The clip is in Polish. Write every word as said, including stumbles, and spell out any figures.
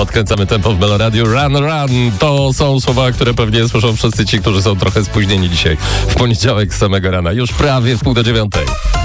Podkręcamy tempo w Meloradiu. Run, run. To są słowa, które pewnie słyszą wszyscy ci, którzy są trochę spóźnieni dzisiaj. W poniedziałek z samego rana. Już prawie w pół do dziewiątej.